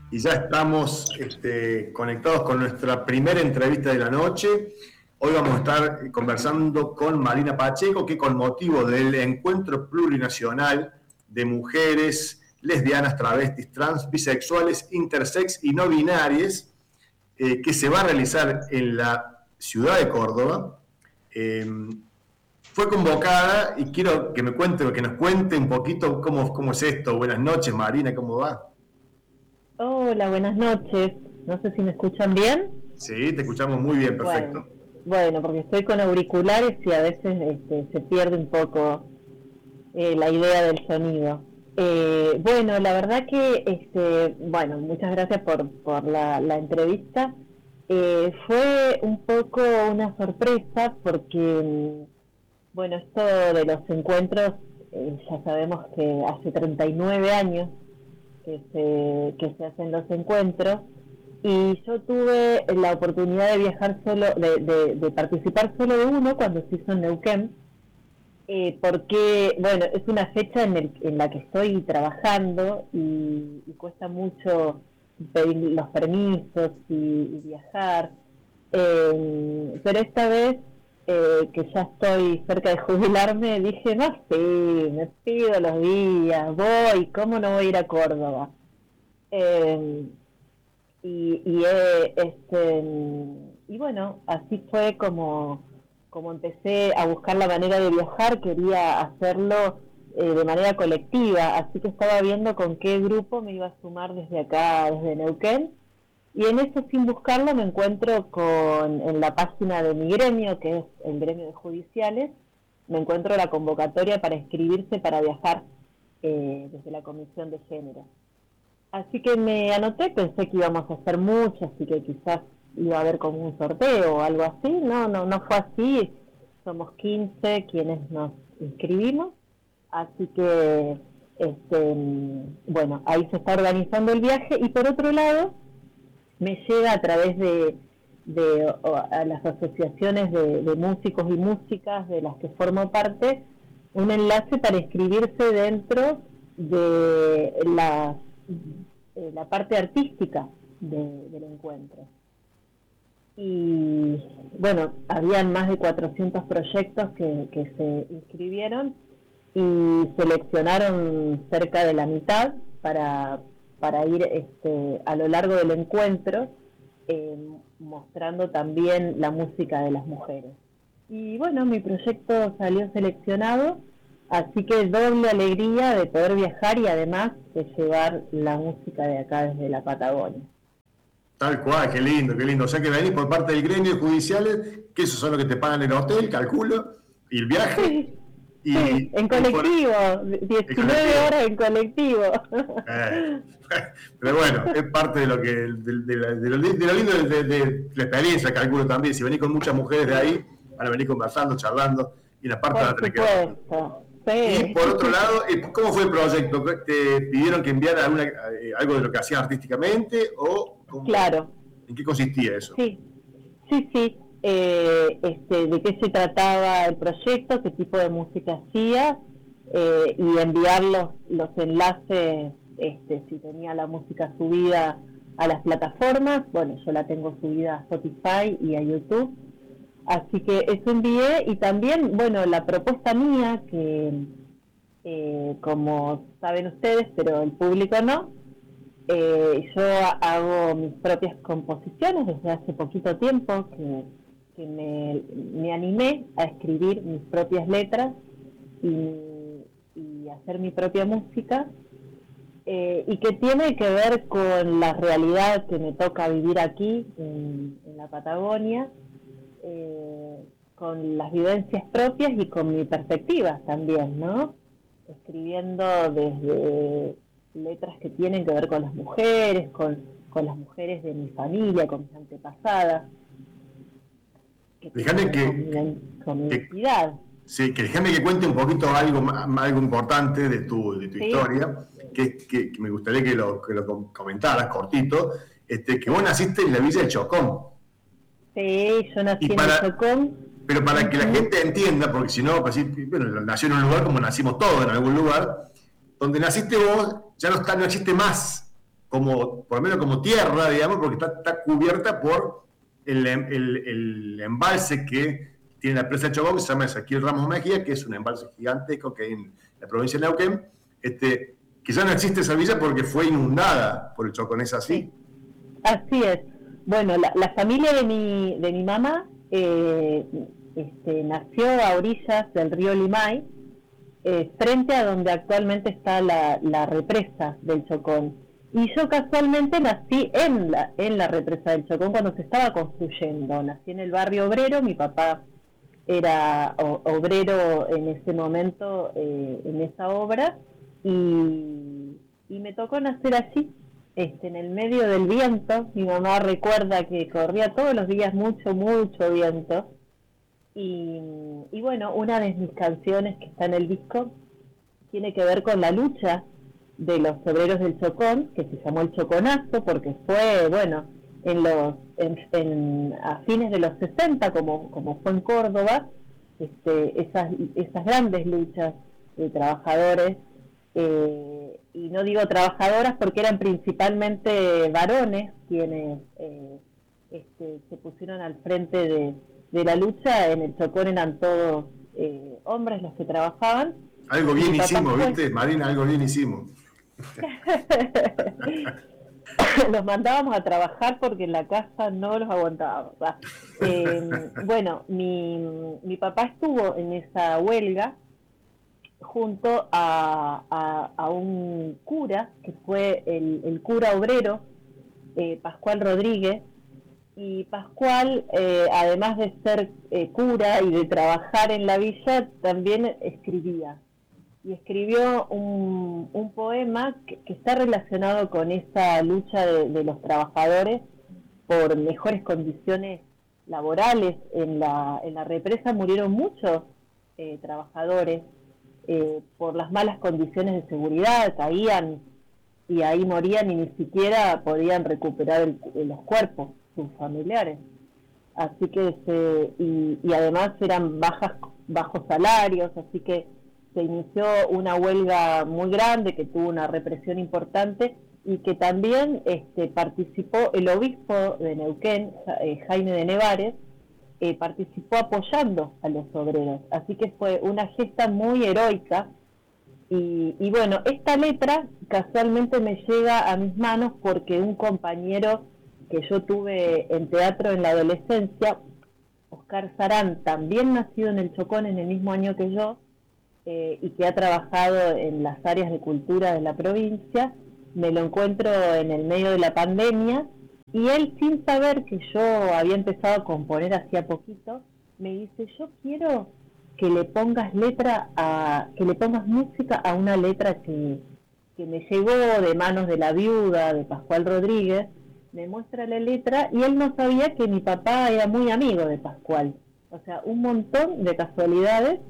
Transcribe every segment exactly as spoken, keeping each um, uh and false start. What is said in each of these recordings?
Y ya estamos este, conectados con nuestra primera entrevista de la noche. Hoy vamos a estar conversando con Marina Pacheco, que con motivo del Encuentro Plurinacional de Mujeres Lesbianas, Travestis, Trans, Bisexuales, Intersex y No Binarias, eh, que se va a realizar en la ciudad de Córdoba, eh, fue convocada y quiero que me cuente, que nos cuente un poquito cómo, cómo es esto. Buenas noches, Marina, ¿cómo va? Hola, buenas noches. No sé si me escuchan bien. Sí, te escuchamos muy bien, Bueno, perfecto. bueno, porque estoy con auriculares y a veces este, se pierde un poco eh, la idea del sonido. Eh, bueno, la verdad que, este, bueno, muchas gracias por, por la, la entrevista. Eh, fue un poco una sorpresa porque, bueno, esto de los encuentros, eh, ya sabemos que hace treinta y nueve años que se, que se hacen los encuentros, y yo tuve la oportunidad de viajar solo, de, de, de participar solo de uno cuando se hizo en Neuquén, eh, porque, bueno, es una fecha en, el, en la que estoy trabajando y, y cuesta mucho pedir los permisos y, y viajar, eh, pero esta vez eh, que ya estoy cerca de jubilarme, dije, no sé, me pido los días, voy, ¿cómo no voy a ir a Córdoba? Eh, y, y, eh, este, y bueno, así fue como, como empecé a buscar la manera de viajar. Quería hacerlo eh, de manera colectiva, así que estaba viendo con qué grupo me iba a sumar desde acá, desde Neuquén, y en eso, sin buscarlo, me encuentro con, en la página de mi gremio, que es el gremio de judiciales, me encuentro la convocatoria para inscribirse para viajar eh, desde la Comisión de Género. Así que me anoté, pensé que íbamos a hacer mucho, así que quizás iba a haber como un sorteo o algo así. No, no, no fue así. Somos quince quienes nos inscribimos, así que, este, bueno, ahí se está organizando el viaje. Y por otro lado, me llega a través de, de a las asociaciones de, de músicos y músicas de las que formo parte, un enlace para inscribirse dentro de la, eh, la parte artística de, del encuentro. Y bueno, habían más de cuatrocientos proyectos que, que se inscribieron y seleccionaron cerca de la mitad para, para ir este, a lo largo del encuentro, eh, mostrando también la música de las mujeres. Y bueno, mi proyecto salió seleccionado, así que doble alegría de poder viajar y además de llevar la música de acá desde la Patagonia. Tal cual, qué lindo, qué lindo. O sea que venís por parte del gremio de judiciales, que esos son los que te pagan el hotel, calculo, y el viaje. Sí, Y, sí, en colectivo, diecinueve horas en colectivo. Eh, pero bueno, es parte de lo que de, de, de, de, lo, de lo lindo de, de, de la experiencia, calculo también. Si venís con muchas mujeres de ahí, van a venir conversando, charlando, y la parte van a tener que ver. Sí. Y por otro lado, ¿cómo fue el proyecto? ¿Te pidieron que enviara alguna, eh, algo de lo que hacían artísticamente? O cómo, claro. ¿En qué consistía eso? Sí, sí, sí. Eh, este, de qué se trataba el proyecto, qué tipo de música hacía, eh, y enviar los, los enlaces, este, si tenía la música subida a las plataformas. Bueno, yo la tengo subida a Spotify y a YouTube, así que eso envié. Y también, bueno, la propuesta mía, que eh, como saben ustedes, pero el público no, eh, yo hago mis propias composiciones desde hace poquito tiempo, que que me, me animé a escribir mis propias letras y, y hacer mi propia música, eh, y que tiene que ver con la realidad que me toca vivir aquí en, en la Patagonia, eh, con las vivencias propias y con mi perspectiva también, ¿no? Escribiendo desde letras que tienen que ver con las mujeres, con, con las mujeres de mi familia, con mis antepasadas, que Déjame que, con mi, con mi que, identidad. Sí, que déjame que cuente un poquito algo, algo importante de tu, de tu ¿Sí? historia, que, que, que me gustaría que lo, que lo comentaras cortito, este, que vos naciste en la Villa del Chocón. Sí, yo nací para, en el Chocón. Pero para uh-huh. que la gente entienda, porque si no, pues, bueno, nació en un lugar como nacimos todos, en algún lugar, donde naciste vos, ya no, está, no existe más como, por lo menos como tierra, digamos, porque está, está cubierta por el, el, el embalse que tiene la presa de Chocón, que se llama Ezequiel Ramos Mejía, que es un embalse gigantesco que hay en la provincia de Neuquén, este, que ya no existe esa villa porque fue inundada por el Chocón, ¿es así? Sí, así es. Bueno, la, la familia de mi, de mi mamá eh, este, nació a orillas del río Limay, eh, frente a donde actualmente está la, la represa del Chocón. Y yo casualmente nací en la, en la represa del Chocón cuando se estaba construyendo. Nací en el barrio obrero, mi papá era o, obrero en ese momento, eh, en esa obra, y, y me tocó nacer allí, este, en el medio del viento. Mi mamá recuerda que corría todos los días mucho, mucho viento. Y, y bueno, una de mis canciones que está en el disco tiene que ver con la lucha de los obreros del Chocón, que se llamó el Choconazo, porque fue, bueno, en los en, en, a fines de los sesenta, como, como fue en Córdoba, este, esas, esas grandes luchas de trabajadores, eh, y no digo trabajadoras porque eran principalmente varones quienes eh, este, se pusieron al frente de, de la lucha. En el Chocón eran todos eh, hombres los que trabajaban. Algo bien hicimos, fue... ¿viste, Marina? Algo bien hicimos. Los mandábamos a trabajar porque en la casa no los aguantábamos. Eh, bueno, mi, mi papá estuvo en esa huelga junto a, a, a un cura, que fue el, el cura obrero, eh, Pascual Rodríguez. Y Pascual, eh, además de ser eh, cura y de trabajar en la villa, también escribía. Y escribió un, un poema que, que está relacionado con esa lucha de, de los trabajadores por mejores condiciones laborales. En la, en la represa murieron muchos eh, trabajadores eh, por las malas condiciones de seguridad, caían y ahí morían y ni siquiera podían recuperar el, los cuerpos, sus familiares. Así que, se, y, y además eran bajas, bajos salarios, así que se inició una huelga muy grande que tuvo una represión importante y que también este, participó el obispo de Neuquén, eh, Jaime de Nevares, eh, participó apoyando a los obreros. Así que fue una gesta muy heroica. Y, y bueno, esta letra casualmente me llega a mis manos porque un compañero que yo tuve en teatro en la adolescencia, Oscar Sarán, también nacido en el Chocón en el mismo año que yo, eh, y que ha trabajado en las áreas de cultura de la provincia, me lo encuentro en el medio de la pandemia, y él, sin saber que yo había empezado a componer hacía poquito, me dice: yo quiero que le pongas letra a, que le pongas música a una letra que, que me llegó de manos de la viuda de Pascual Rodríguez. Me muestra la letra y él no sabía que mi papá era muy amigo de Pascual. O sea, un montón de casualidades.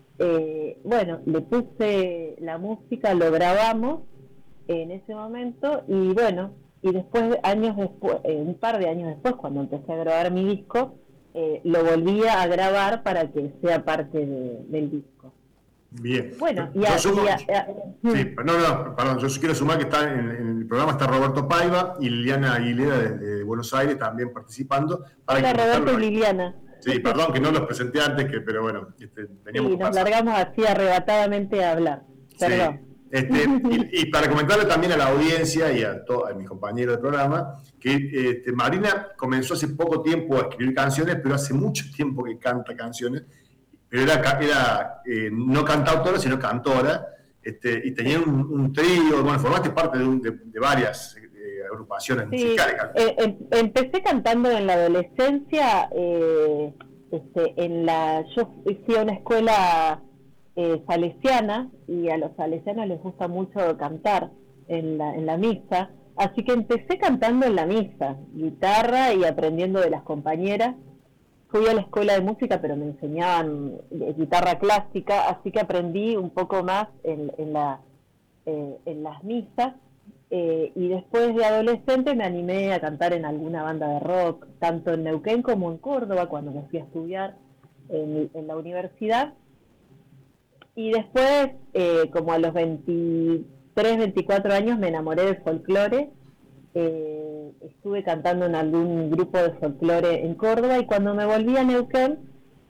Eh, bueno, le puse la música, lo grabamos en ese momento y bueno, y después, años después, eh, un par de años después, cuando empecé a grabar mi disco, eh, lo volvía a grabar para que sea parte de, del disco. Bien. Bueno, y a, sumo, y a, a, sí, no, no, perdón, yo quiero sumar que está en, en el programa está Roberto Paiva y Liliana Aguilera de, de Buenos Aires también participando. Para Hola, Roberto y Liliana. Sí, perdón que no los presenté antes, que, pero bueno, este, teníamos sí, nos pasar. largamos así arrebatadamente a hablar. Perdón. Sí. Este, y, y para comentarle también a la audiencia y a, to, a mis compañeros del programa, que este, Marina comenzó hace poco tiempo a escribir canciones, pero hace mucho tiempo que canta canciones, pero era, era eh, no cantautora, sino cantora, este, y tenía un, un trío, bueno, formaste parte de, un, de, de varias eh, agrupaciones sí, musicales. Eh, em, empecé cantando en la adolescencia, eh, este, en la, yo fui a una escuela eh, salesiana, y a los salesianos les gusta mucho cantar en la, en la misa, así que empecé cantando en la misa, guitarra y aprendiendo de las compañeras. Fui a la escuela de música, pero me enseñaban guitarra clásica, así que aprendí un poco más en, en, la, eh, en las misas, eh, y después de adolescente me animé a cantar en alguna banda de rock, tanto en Neuquén como en Córdoba, cuando me fui a estudiar en, en la universidad. Y después, eh, como a los veintitrés, veinticuatro años, me enamoré del folclore eh, estuve cantando en algún grupo de folclore en Córdoba, y cuando me volví a Neuquén,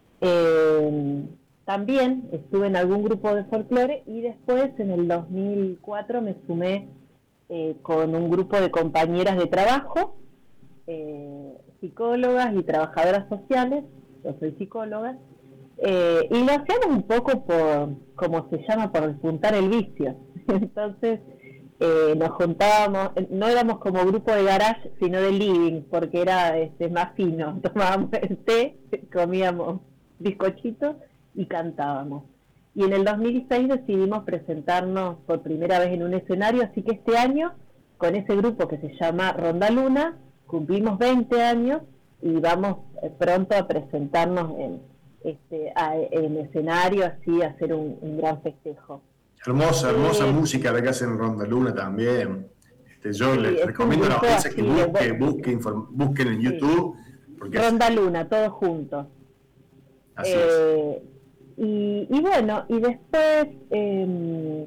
eh, también estuve en algún grupo de folclore, y después en el dos mil cuatro me sumé eh, con un grupo de compañeras de trabajo, eh, psicólogas y trabajadoras sociales. Yo soy psicóloga, eh, y lo hacíamos un poco por, como se llama, por despuntar el vicio. Entonces eh, nos juntábamos, no éramos como grupo de garage, sino de living, porque era este, más fino. Tomábamos el té, comíamos bizcochitos y cantábamos. Y en el dos mil seis decidimos presentarnos por primera vez en un escenario, así que este año, con ese grupo que se llama Ronda Luna, cumplimos veinte años y vamos pronto a presentarnos en, este, a, en escenario, así a hacer un, un gran festejo. Hermosa, hermosa eh, música la que hacen Ronda Luna también. Este, yo sí, les recomiendo a la audiencia que busque, bueno, busque inform, busquen en YouTube. Sí. Porque Ronda es... Luna, todos juntos. Así eh, es. Y, y bueno, y después, eh,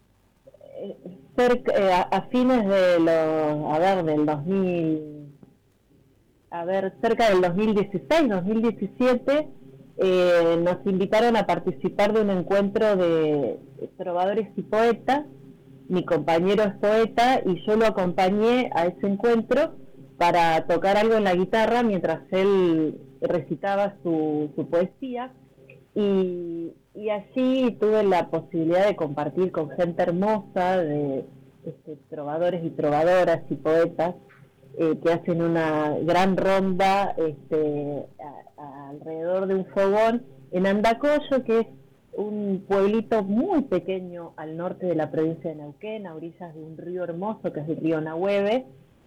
cerca, eh, a, a fines de los, a ver, del dos mil, a ver, cerca del dos mil dieciséis, dos mil diecisiete, eh, nos invitaron a participar de un encuentro de trovadores y poetas. Mi compañero es poeta y yo lo acompañé a ese encuentro para tocar algo en la guitarra mientras él recitaba su, su poesía. Y, y allí tuve la posibilidad de compartir con gente hermosa, de este, trovadores y trovadoras y poetas, eh, que hacen una gran ronda este, a, a alrededor de un fogón en Andacollo, que es un pueblito muy pequeño al norte de la provincia de Neuquén, a orillas de un río hermoso que es el río Nahueve,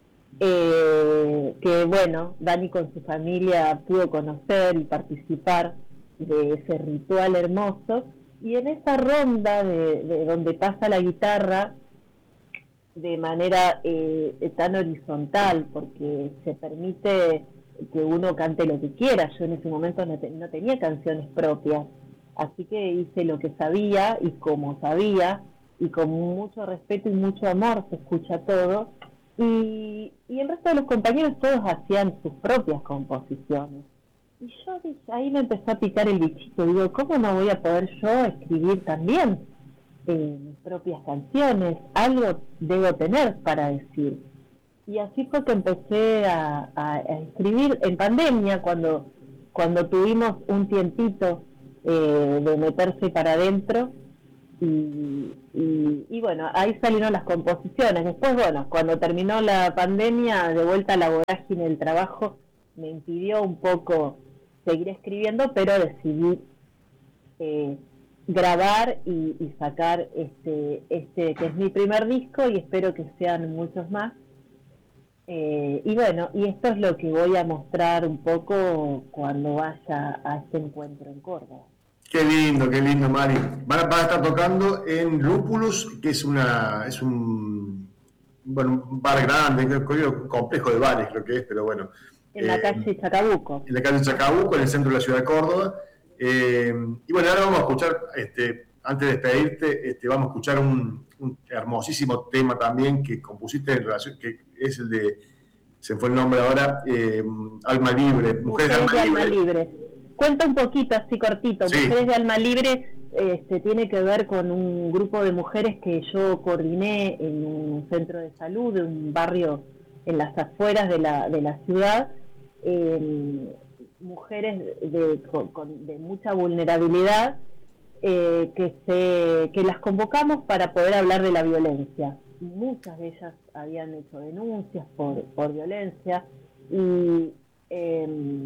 eh, que bueno, Dani con su familia pudo conocer y participar de ese ritual hermoso. Y en esa ronda de, de donde pasa la guitarra de manera eh, tan horizontal, porque se permite que uno cante lo que quiera. Yo en ese momento no, te, no tenía canciones propias, así que hice lo que sabía y como sabía, y con mucho respeto y mucho amor se escucha todo, y, y el resto de los compañeros todos hacían sus propias composiciones. Y yo dije, ahí me empezó a picar el bichito, digo, ¿cómo no voy a poder yo escribir también eh, mis propias canciones? Algo debo tener para decir. Y así fue que empecé a, a, a escribir en pandemia, cuando, cuando tuvimos un tiempito eh, de meterse para adentro, y, y, y bueno, ahí salieron las composiciones. Después, bueno, cuando terminó la pandemia, de vuelta a la vorágine del trabajo, me impidió un poco seguir escribiendo, pero decidí eh, grabar y, y sacar este, este que es mi primer disco, y espero que sean muchos más. Eh, y bueno, y esto es lo que voy a mostrar un poco cuando vaya a este encuentro en Córdoba. Qué lindo, qué lindo, Mari. Van a, van a estar tocando en Lúpulus, que es una es un, bueno, un bar grande, un complejo de bares creo que es, pero bueno. En la calle eh, Chacabuco. En la calle Chacabuco, en el centro de la ciudad de Córdoba. Eh, y bueno, ahora vamos a escuchar, este, antes de despedirte, este, vamos a escuchar un, un hermosísimo tema también que compusiste en relación, que es el de, se fue el nombre ahora, eh, Alma Libre, Mujeres, Mujeres de Alma, de Alma Libre. Libre. Cuenta un poquito, así cortito. Sí. Mujeres de Alma Libre este, tiene que ver con un grupo de mujeres que yo coordiné en un centro de salud, de un barrio en las afueras de la, de la ciudad. Eh, mujeres de, con, con, de mucha vulnerabilidad, eh, que, se, que las convocamos para poder hablar de la violencia. Muchas de ellas habían hecho denuncias por, por violencia, y, eh,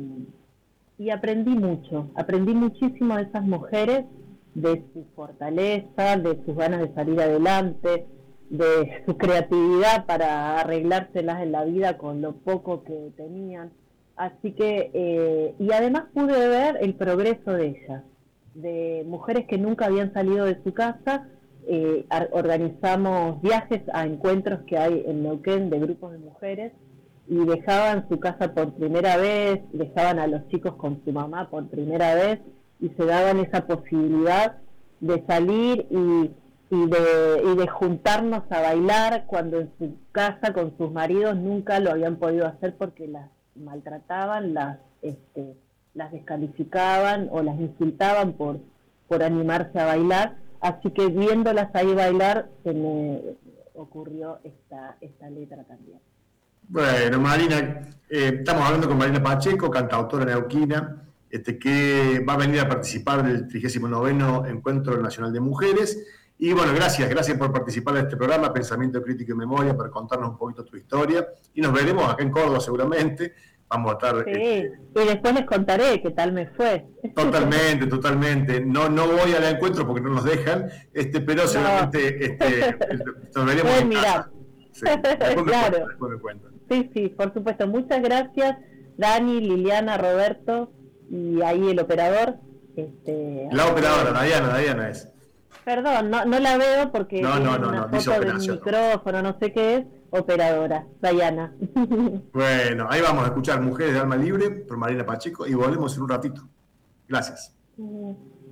y aprendí mucho, aprendí muchísimo de esas mujeres, de su fortaleza, de sus ganas de salir adelante, de su creatividad para arreglárselas en la vida con lo poco que tenían. Así que, eh, y además pude ver el progreso de ellas, de mujeres que nunca habían salido de su casa. Eh, organizamos viajes a encuentros que hay en Neuquén de grupos de mujeres, y dejaban su casa por primera vez, dejaban a los chicos con su mamá por primera vez, y se daban esa posibilidad de salir y, y de, y de juntarnos a bailar cuando en su casa con sus maridos nunca lo habían podido hacer porque las maltrataban, las este, las descalificaban o las insultaban por, por animarse a bailar, así que viéndolas ahí bailar se me ocurrió esta, esta letra también. Bueno, Marina, eh, estamos hablando con Marina Pacheco, cantautora neuquina, este, que va a venir a participar del trigésimo noveno Encuentro Nacional de Mujeres. Y bueno, gracias, gracias por participar de este programa, Pensamiento Crítico y Memoria, para contarnos un poquito tu historia. Y nos veremos acá en Córdoba seguramente. Vamos a estar... Sí, este... y después les contaré qué tal me fue. Totalmente, totalmente. No no voy al encuentro porque no nos dejan, este, pero no. seguramente este, nos veremos en casa. Sí, después me claro. cuentan, después me cuentan. Sí, sí, por supuesto. Muchas gracias, Dani, Liliana, Roberto, y ahí el operador. Este, la operadora, Dayana, Dayana es. Perdón, no, no la veo porque no, tiene no, no, una no, foto del micrófono, no sé qué es, operadora, Dayana. Bueno, ahí vamos a escuchar Mujeres de Alma Libre por Marina Pacheco y volvemos en un ratito. Gracias.